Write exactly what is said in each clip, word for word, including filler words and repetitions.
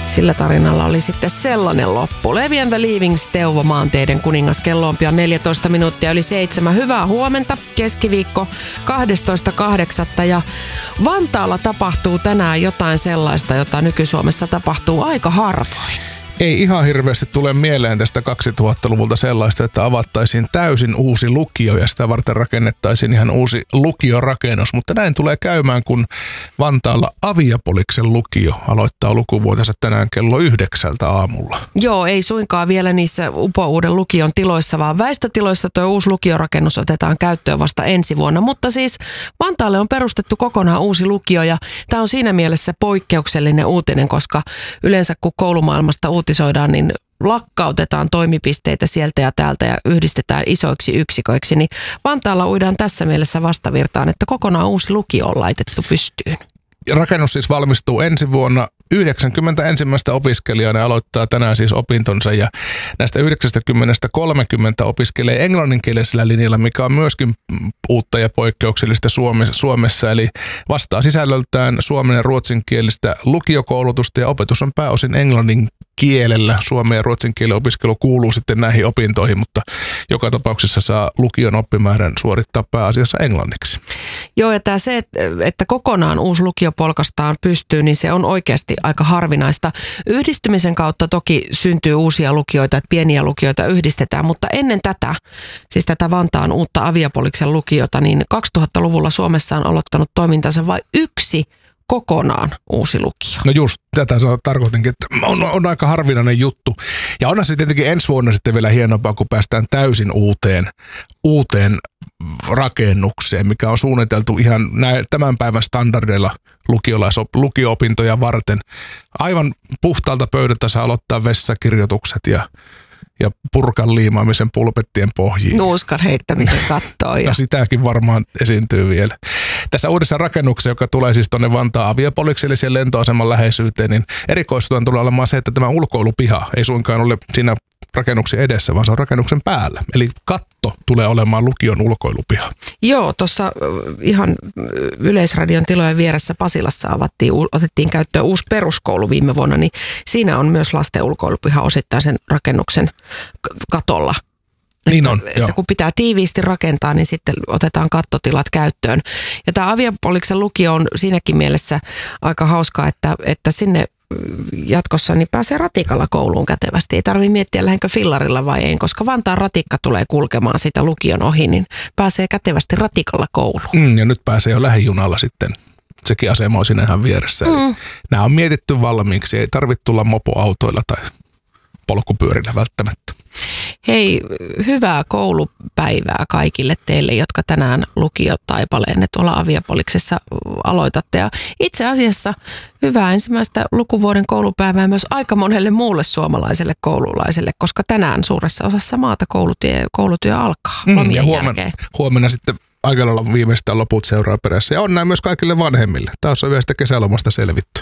Sillä tarinalla oli sitten sellainen loppu. Levi and the Leavings, Teuvo, maanteiden kuningas. Kello on pian neljätoista minuuttia yli seitsemän. Hyvää huomenta, keskiviikko kahdestoista kahdeksatta ja Vantaalla tapahtuu tänään jotain sellaista, jota nyky-Suomessa tapahtuu aika harvoin. Ei ihan hirveästi tule mieleen tästä kaksituhattaluvulta sellaista, että avattaisiin täysin uusi lukio ja sitä varten rakennettaisiin ihan uusi lukiorakennus. Mutta näin tulee käymään, kun Vantaalla Aviapoliksen lukio aloittaa lukuvuotensa tänään kello yhdeksältä aamulla. Joo, ei suinkaan vielä niissä upouuden lukion tiloissa, vaan väistötiloissa tuo uusi lukiorakennus otetaan käyttöön vasta ensi vuonna. Mutta siis Vantaalle on perustettu kokonaan uusi lukio ja tämä on siinä mielessä poikkeuksellinen uutinen, koska yleensä kun koulumaailmasta uutisoidaan, niin lakkautetaan toimipisteitä sieltä ja täältä ja yhdistetään isoiksi yksiköiksi, niin Vantaalla uidaan tässä mielessä vastavirtaan, että kokonaan uusi lukio on laitettu pystyyn. Rakennus siis valmistuu ensi vuonna. yhdeksänkymmentä ensimmäistä opiskelijaa ne aloittaa tänään siis opintonsa ja näistä yhdeksänkymmentä kolmekymmentä opiskelee englanninkielisellä linjalla, mikä on myöskin uutta ja poikkeuksellista Suomessa. Eli vastaa sisällöltään suomen ja ruotsinkielistä lukiokoulutusta ja opetus on pääosin englannin kielellä. Suomen ja ruotsin kielen opiskelu kuuluu sitten näihin opintoihin, mutta joka tapauksessa saa lukion oppimäärän suorittaa pääasiassa englanniksi. Joo, ja tämä se, että kokonaan uusi lukio polkastaan pystyy, niin se on oikeasti aika harvinaista. Yhdistymisen kautta toki syntyy uusia lukioita, että pieniä lukioita yhdistetään, mutta ennen tätä, siis tätä Vantaan uutta Aviapoliksen lukiota, niin kaksituhattaluvulla Suomessa on aloittanut toimintansa vain yksi kokonaan uusi lukio. No just tätä tarkoitinkin, että on, on aika harvinainen juttu. Ja onhan se tietenkin ensi vuonna sitten vielä hienompaa, kun päästään täysin uuteen, uuteen rakennukseen, mikä on suunniteltu ihan näin, tämän päivän standardeilla lukio-opintoja varten. Aivan puhtaalta pöydältä saa aloittaa vessakirjoitukset ja ja purkan liimaamisen pulpettien pohjiin. Nuuskan heittämisen kattoon. Ja... no sitäkin varmaan esiintyy vielä. Tässä uudessa rakennuksessa, joka tulee siis tuonne Vantaan Aviapolikselle siellä lentoaseman läheisyyteen, niin erikoistutaan tulee olemaan se, että tämä ulkoilupiha ei suinkaan ole siinä rakennuksen edessä, vaan se on rakennuksen päällä. Eli katto tulee olemaan lukion ulkoilupiha. Joo, tuossa ihan Yleisradion tilojen vieressä Pasilassa avattiin, otettiin käyttöön uusi peruskoulu viime vuonna, niin siinä on myös lasten ulkoilupiha osittain sen rakennuksen katolla. Niin on, että, että kun pitää tiiviisti rakentaa, niin sitten otetaan kattotilat käyttöön. Ja tämä Aviapoliksen lukio on siinäkin mielessä aika hauskaa, että, että sinne jatkossa niin pääsee ratikalla kouluun kätevästi. Ei tarvitse miettiä, lähdenkö fillarilla vai ei, koska Vantaan ratikka tulee kulkemaan sitä lukion ohi, niin pääsee kätevästi ratikalla kouluun. Mm, ja nyt pääsee jo lähijunalla sitten. Sekin asema on siinä ihan vieressä. Mm. Eli nämä on mietitty valmiiksi. Ei tarvitse tulla mopoautoilla tai polkupyörillä välttämättä. Hei, hyvää koulupäivää kaikille teille, jotka tänään lukiotaipaleen tuolla Aviapoliksessa aloitatte. Ja itse asiassa hyvää ensimmäistä lukuvuoden koulupäivää myös aika monelle muulle suomalaiselle koululaiselle, koska tänään suuressa osassa maata koulutyö, koulutyö alkaa mm, lomien ja huomenna, jälkeen. Huomenna sitten aika lailla viimeistään loput seuraa perässä. Ja on näin myös kaikille vanhemmille. Taas on yhdestä kesälomasta selvitty.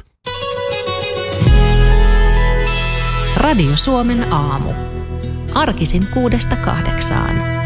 Radio Suomen aamu. Arkisin kuudesta kahdeksaan.